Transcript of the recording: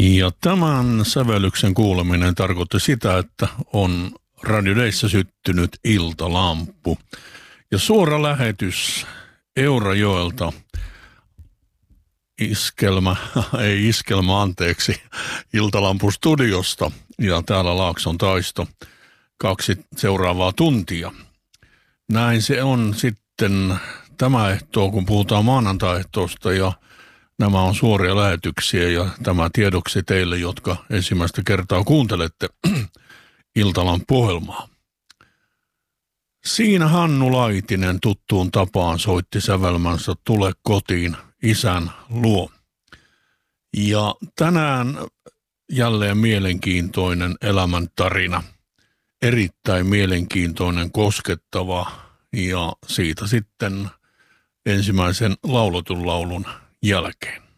Ja tämän sävellyksen kuuleminen tarkoitti sitä, että on Radio Dayssä syttynyt iltalamppu. Ja suora lähetys Eurajoelta Iltalampun studiosta ja täällä Laakson taisto 2 seuraavaa tuntia. Näin se on sitten tämä ehtoo, kun puhutaan maanantai-ehtoosta ja nämä on suoria lähetyksiä ja tämä tiedoksi teille, jotka ensimmäistä kertaa kuuntelette Iltalamppu-ohjelmaa. Siinä Hannu Laitinen tuttuun tapaan soitti sävelmänsä Tule kotiin isän luo. Ja tänään jälleen mielenkiintoinen elämäntarina. Erittäin mielenkiintoinen, koskettava ja siitä sitten ensimmäisen lauletun laulun jälkeen.